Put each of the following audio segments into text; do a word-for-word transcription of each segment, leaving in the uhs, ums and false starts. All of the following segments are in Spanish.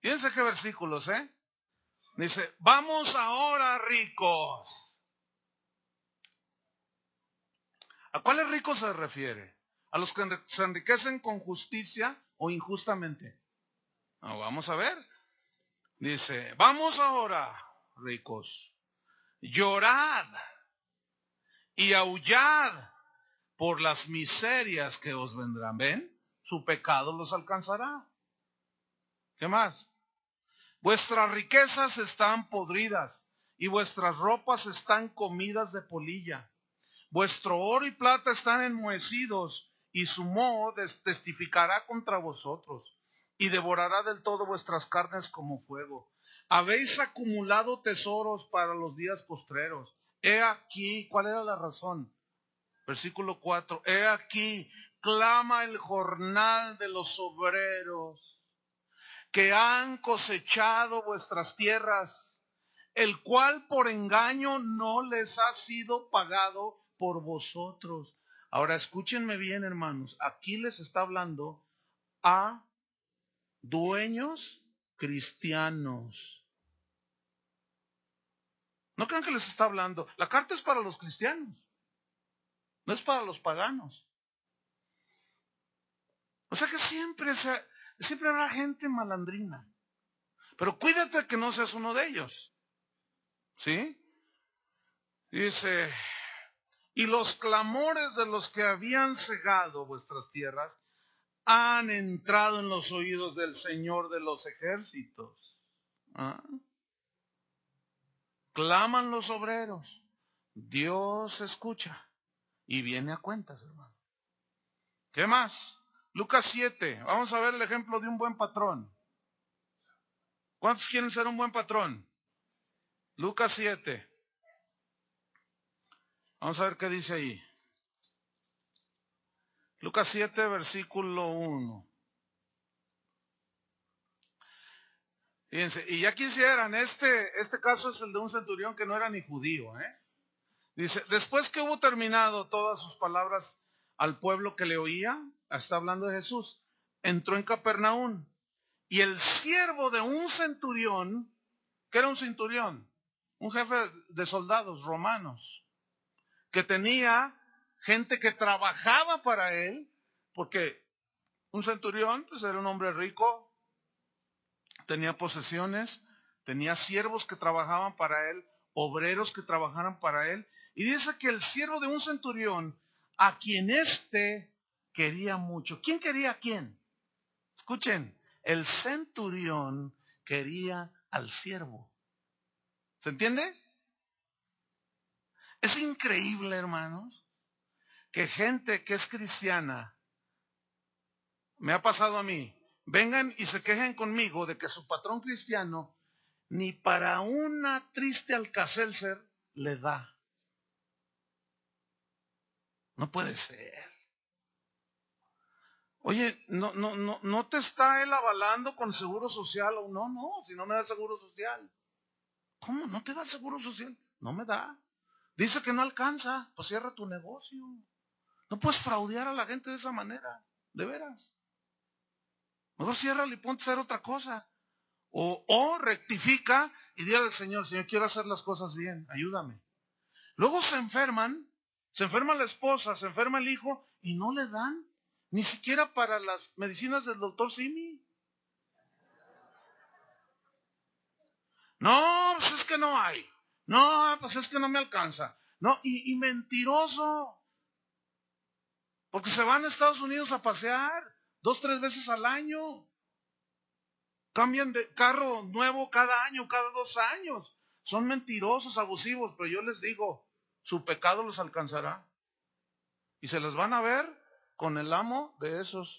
Fíjense qué versículos, ¿eh? Dice, vamos ahora ricos. ¿A cuáles ricos se refiere? ¿A los que se enriquecen con justicia o injustamente? No, vamos a ver. Dice, vamos ahora ricos, llorad y aullad por las miserias que os vendrán. ¿Ven? Su pecado los alcanzará. ¿Qué más? Vuestras riquezas están podridas y vuestras ropas están comidas de polilla. Vuestro oro y plata están enmohecidos y su moho testificará contra vosotros y devorará del todo vuestras carnes como fuego. Habéis acumulado tesoros para los días postreros. He aquí, ¿cuál era la razón? Versículo cuatro, he aquí, clama el jornal de los obreros que han cosechado vuestras tierras, el cual por engaño no les ha sido pagado por vosotros. Ahora escúchenme bien, hermanos, aquí les está hablando a dueños cristianos. No crean que les está hablando, la carta es para los cristianos, no es para los paganos. O sea que siempre, se, siempre habrá gente malandrina. Pero cuídate que no seas uno de ellos. ¿Sí? Dice, y los clamores de los que habían cegado vuestras tierras han entrado en los oídos del Señor de los ejércitos. ¿Ah? Claman los obreros. Dios escucha y viene a cuentas, hermano. ¿Qué más? Lucas siete. Vamos a ver el ejemplo de un buen patrón. ¿Cuántos quieren ser un buen patrón? Lucas siete. Vamos a ver qué dice ahí. Lucas siete, versículo uno. Fíjense, y ya quisieran, este, este caso es el de un centurión que no era ni judío, ¿eh? Dice, después que hubo terminado todas sus palabras al pueblo que le oía, está hablando de Jesús, entró en Capernaum, y el siervo de un centurión, ¿qué era un centurión? Un jefe de soldados romanos, que tenía gente que trabajaba para él, porque un centurión pues era un hombre rico, tenía posesiones, tenía siervos que trabajaban para él, obreros que trabajaran para él, y dice que el siervo de un centurión, a quien éste quería mucho. ¿Quién quería a quién? Escuchen, el centurión quería al siervo. ¿Se entiende? Es increíble, hermanos, que gente que es cristiana, me ha pasado a mí, vengan y se quejen conmigo de que su patrón cristiano ni para una triste Alka-Seltzer le da. No puede ser. Oye, no, no, no, no te está él avalando con seguro social o no, no, si no me da seguro social. ¿Cómo? ¿No te da seguro social? No me da. Dice que no alcanza, pues cierra tu negocio. No puedes fraudear a la gente de esa manera, de veras. Mejor ciérralo y ponte a hacer otra cosa. O, o rectifica y dile al Señor, Señor, quiero hacer las cosas bien, ayúdame. Luego se enferman, se enferma la esposa, se enferma el hijo y no le dan ni siquiera para las medicinas del doctor Simi. No, pues es que no hay. No, pues es que no me alcanza. No, y, y mentiroso. Porque se van a Estados Unidos a pasear dos, tres veces al año. Cambian de carro nuevo cada año, cada dos años. Son mentirosos, abusivos, pero yo les digo, su pecado los alcanzará. Y se les van a ver con el amo de esos.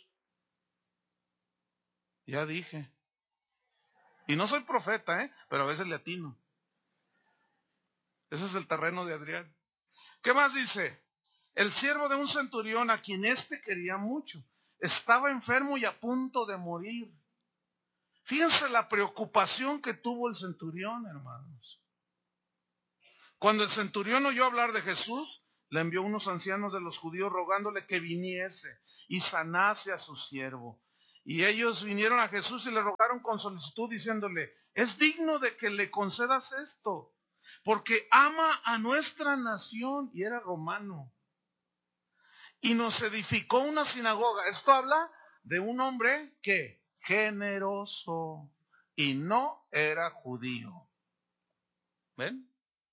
Ya dije. Y no soy profeta, ¿eh? Pero a veces le atino. Ese es el terreno de Adrián. ¿Qué más dice? El siervo de un centurión a quien éste quería mucho, estaba enfermo y a punto de morir. Fíjense la preocupación que tuvo el centurión, hermanos. Cuando el centurión oyó hablar de Jesús, le envió unos ancianos de los judíos rogándole que viniese y sanase a su siervo. Y ellos vinieron a Jesús y le rogaron con solicitud diciéndole, es digno de que le concedas esto, porque ama a nuestra nación, y era romano, y nos edificó una sinagoga. Esto habla de un hombre que generoso y no era judío. ¿Ven?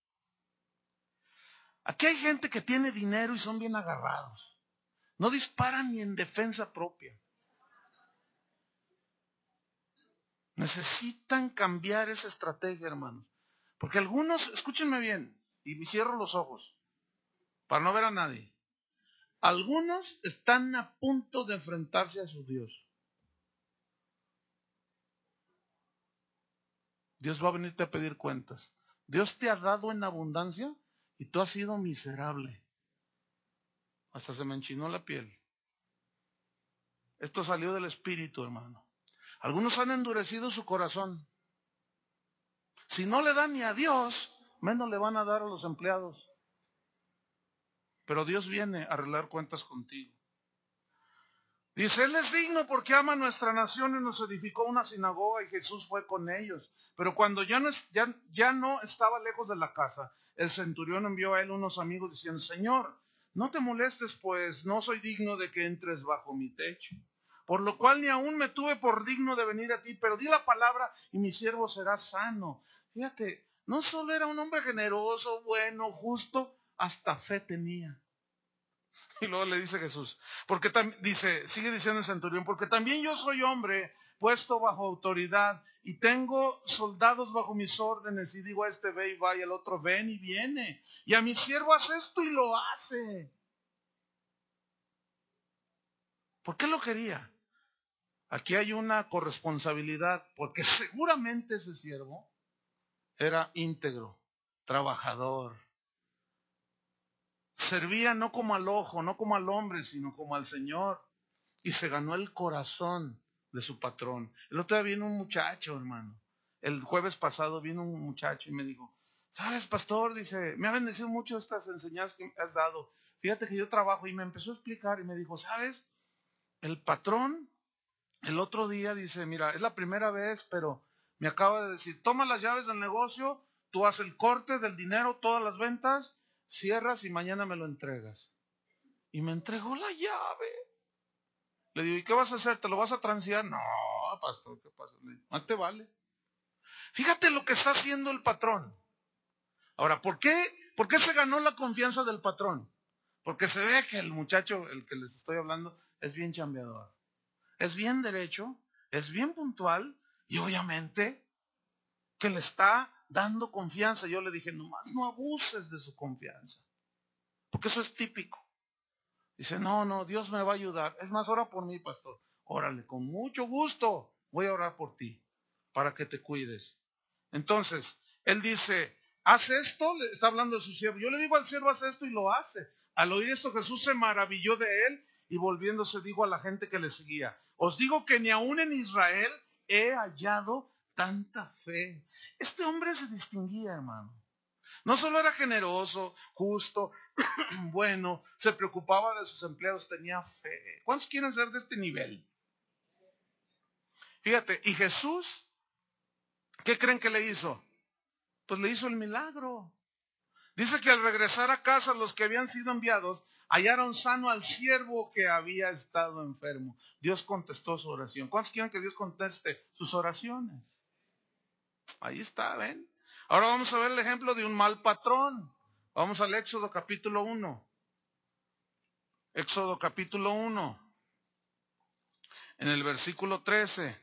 Aquí hay gente que tiene dinero y son bien agarrados. No disparan ni en defensa propia. Necesitan cambiar esa estrategia, hermanos. Porque algunos, escúchenme bien, y me cierro los ojos para no ver a nadie. Algunos están a punto de enfrentarse a su Dios. Dios va a venirte a pedir cuentas. Dios te ha dado en abundancia y tú has sido miserable. Hasta se me enchinó la piel. Esto salió del Espíritu, hermano. Algunos han endurecido su corazón. Si no le dan ni a Dios, menos le van a dar a los empleados. Pero Dios viene a arreglar cuentas contigo. Dice, Él es digno porque ama a nuestra nación y nos edificó una sinagoga y Jesús fue con ellos. Pero cuando ya no, ya, ya no estaba lejos de la casa, el centurión envió a él unos amigos diciendo, Señor, no te molestes, pues no soy digno de que entres bajo mi techo. Por lo cual ni aún me tuve por digno de venir a ti, pero di la palabra y mi siervo será sano. Fíjate, no solo era un hombre generoso, bueno, justo, hasta fe tenía. Y luego le dice Jesús, porque tam, dice, sigue diciendo el centurión, porque también yo soy hombre puesto bajo autoridad y tengo soldados bajo mis órdenes y digo a este ve y va y al otro ven y viene. Y a mi siervo hace esto y lo hace. ¿Por qué lo quería? Aquí hay una corresponsabilidad, porque seguramente ese siervo era íntegro, trabajador. Servía no como al ojo, no como al hombre, sino como al Señor. Y se ganó el corazón de su patrón. El otro día vino un muchacho, hermano. El jueves pasado vino un muchacho y me dijo, ¿sabes, pastor? Dice, me ha bendecido mucho estas enseñanzas que me has dado. Fíjate que yo trabajo, y me empezó a explicar y me dijo, ¿sabes? El patrón, el otro día dice, mira, es la primera vez, pero me acaba de decir, toma las llaves del negocio, tú haces el corte del dinero, todas las ventas, cierras y mañana me lo entregas. Y me entregó la llave. Le digo, ¿y qué vas a hacer? ¿Te lo vas a transear? No, pastor, ¿qué pasa? Más te vale. Fíjate lo que está haciendo el patrón. Ahora, ¿por qué, ¿por qué se ganó la confianza del patrón? Porque se ve que el muchacho, el que les estoy hablando, es bien chambeador. Es bien derecho, es bien puntual y obviamente que le está dando confianza. Yo le dije, nomás no abuses de su confianza. Porque eso es típico. Dice, no, no, Dios me va a ayudar. Es más, ora por mí, pastor. Órale, con mucho gusto voy a orar por ti, para que te cuides. Entonces, él dice, haz esto, le está hablando de su siervo. Yo le digo al siervo, haz esto y lo hace. Al oír esto, Jesús se maravilló de él y volviéndose dijo a la gente que le seguía, os digo que ni aún en Israel he hallado tanta fe. Este hombre se distinguía, hermano. No solo era generoso, justo, bueno, se preocupaba de sus empleados, tenía fe. ¿Cuántos quieren ser de este nivel? Fíjate, y Jesús, ¿qué creen que le hizo? Pues le hizo el milagro. Dice que al regresar a casa los que habían sido enviados hallaron sano al siervo que había estado enfermo. Dios contestó su oración. ¿Cuántos quieren que Dios conteste sus oraciones? Ahí está, ¿ven? Ahora vamos a ver el ejemplo de un mal patrón. Vamos al Éxodo capítulo uno. Éxodo capítulo uno. En el versículo trece.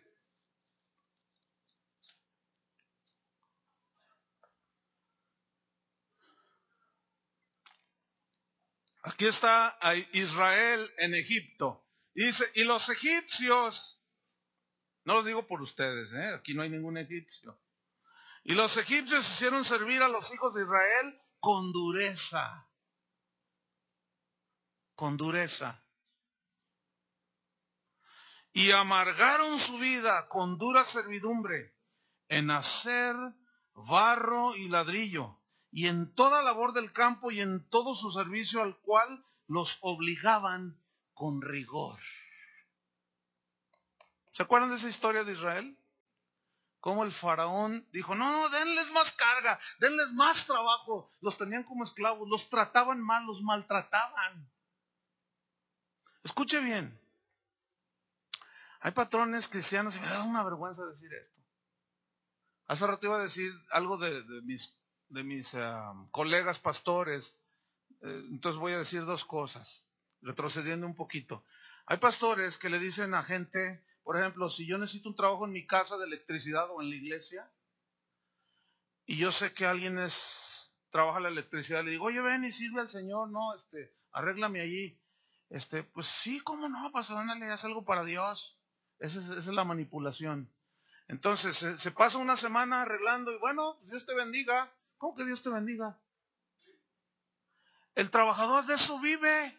Aquí está Israel en Egipto. Y dice, y los egipcios, no los digo por ustedes, ¿eh? Aquí no hay ningún egipcio. Y los egipcios hicieron servir a los hijos de Israel con dureza. Con dureza. Y amargaron su vida con dura servidumbre en hacer barro y ladrillo, y en toda labor del campo y en todo su servicio al cual los obligaban con rigor. ¿Se acuerdan de esa historia de Israel? Cómo el faraón dijo, no, no, denles más carga, denles más trabajo. Los tenían como esclavos, los trataban mal, los maltrataban. Escuche bien. Hay patrones cristianos, y me da una vergüenza decir esto. Hace rato iba a decir algo de, de mis, de mis uh, colegas pastores. Eh, entonces voy a decir dos cosas, retrocediendo un poquito. Hay pastores que le dicen a gente, por ejemplo, si yo necesito un trabajo en mi casa de electricidad o en la iglesia, y yo sé que alguien es trabaja la electricidad, le digo, oye, ven y sirve al Señor, no, este, arréglame allí. Este, pues sí, cómo no, pastor, ándale, haz algo para Dios. Esa es, esa es la manipulación. Entonces, se, se pasa una semana arreglando y bueno, Dios te bendiga. ¿Cómo que Dios te bendiga? El trabajador de eso vive.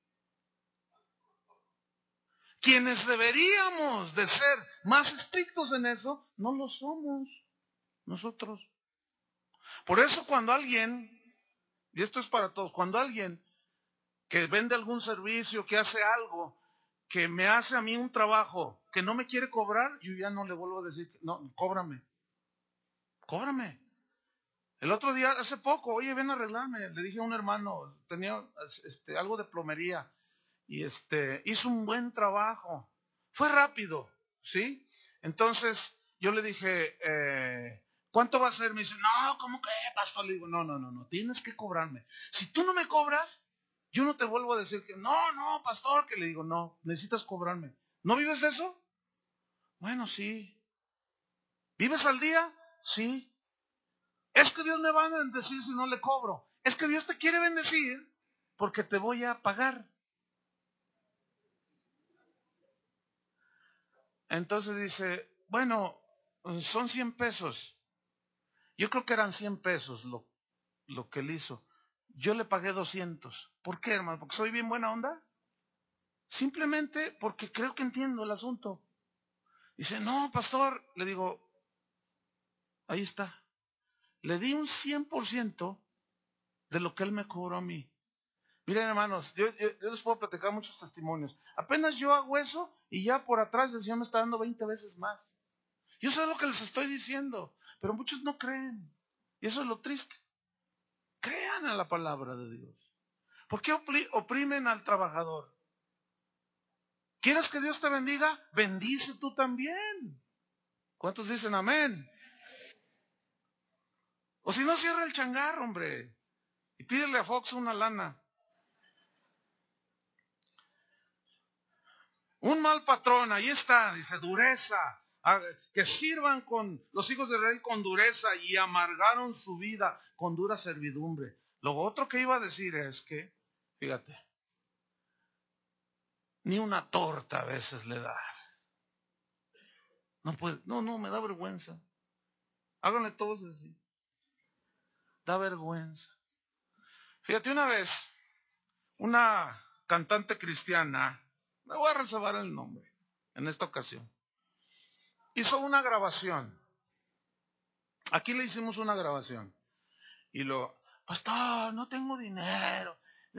Quienes deberíamos de ser más estrictos en eso, no lo somos nosotros. Por eso cuando alguien, y esto es para todos, cuando alguien que vende algún servicio, que hace algo, que me hace a mí un trabajo, que no me quiere cobrar, yo ya no le vuelvo a decir, no, cóbrame, cóbrame. El otro día, hace poco, oye, ven a arreglarme, le dije a un hermano, tenía este, algo de plomería, y este, hizo un buen trabajo, fue rápido, ¿sí? Entonces, yo le dije, eh, ¿cuánto va a ser? Me dice, no, ¿cómo que, pastor? Le digo, no, no, no, no, tienes que cobrarme. Si tú no me cobras, yo no te vuelvo a decir que, no, no, pastor, que le digo, no, necesitas cobrarme. ¿No vives de eso? Bueno, sí. ¿Vives al día? Sí. Es que Dios me va a bendecir si no le cobro. Es que Dios te quiere bendecir porque te voy a pagar. Entonces dice, bueno, son cien pesos. Yo creo que eran cien pesos lo, lo que él hizo. Yo le pagué doscientos. ¿Por qué, hermano? ¿Porque soy bien buena onda? Simplemente porque creo que entiendo el asunto. Dice, no, pastor, le digo, ahí está. Le di un cien por ciento de lo que él me cobró a mí. Miren, hermanos, yo, yo, yo les puedo platicar muchos testimonios. Apenas yo hago eso y ya por atrás el Señor me está dando veinte veces más. Yo sé lo que les estoy diciendo, pero muchos no creen. Y eso es lo triste. Crean a la palabra de Dios. ¿Por qué oprimen al trabajador? ¿Quieres que Dios te bendiga? Bendice tú también. ¿Cuántos dicen amén? O si no, cierra el changarro, hombre. Y pídele a Fox una lana. Un mal patrón, ahí está, dice, dureza. Que sirvan con los hijos de Israel con dureza y amargaron su vida con dura servidumbre. Lo otro que iba a decir es que, fíjate, ni una torta a veces le das. No puede, no, no, me da vergüenza. Háganle todos así. Da vergüenza. Fíjate, una vez, una cantante cristiana, me voy a reservar el nombre en esta ocasión, hizo una grabación. Aquí le hicimos una grabación. Y lo, pastor, no tengo dinero.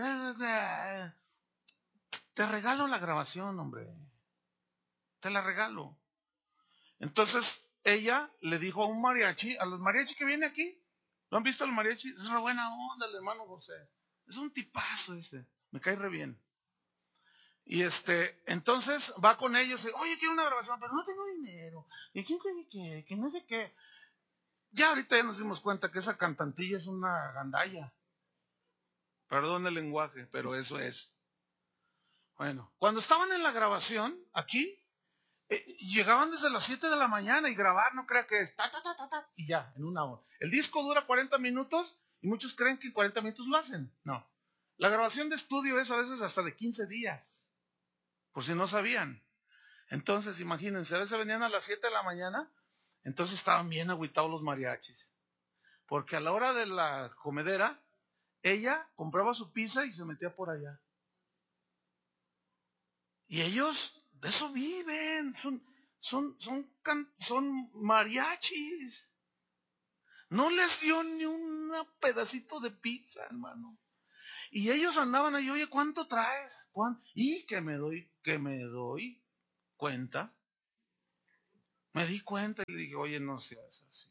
Te regalo la grabación, hombre. Te la regalo. Entonces, ella le dijo a un mariachi, a los mariachi que viene aquí, ¿lo han visto el mariachi? Es una buena onda el hermano José. Es un tipazo ese. Me cae re bien. Y este, entonces va con ellos y, oye, quiero una grabación, pero no tengo dinero. ¿Y quién cree que, que no sé qué? Ya ahorita ya nos dimos cuenta que esa cantantilla es una gandalla. Perdón el lenguaje, pero eso es. Bueno, cuando estaban en la grabación, aquí, eh, llegaban desde las siete de la mañana y grabar, no crea que es ta, ta, ta, ta, ta, y ya, en una hora. El disco dura cuarenta minutos y muchos creen que en cuarenta minutos lo hacen. No. La grabación de estudio es a veces hasta de quince días, por si no sabían. Entonces, imagínense, a veces venían a las siete de la mañana, entonces estaban bien agüitados los mariachis. Porque a la hora de la comedera, ella compraba su pizza y se metía por allá. Y ellos de eso viven, son, son, son, son mariachis. No les dio ni un pedacito de pizza, hermano. Y ellos andaban ahí, oye, ¿cuánto traes? ¿Cuánto? Y que me doy, que me doy cuenta Me di cuenta y le dije, oye, no seas así.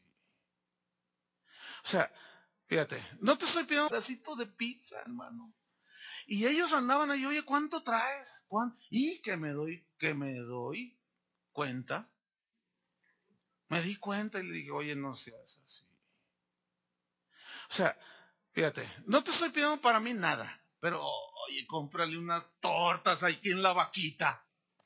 O sea, fíjate, no te estoy pidiendo un pedacito de pizza, hermano. Y ellos andaban ahí, oye, ¿cuánto traes? ¿Cuánto? Y que me doy, que me doy cuenta. Me di cuenta y le dije, oye, no seas así. O sea, fíjate, no te estoy pidiendo para mí nada, pero oye, cómprale unas tortas aquí en la vaquita.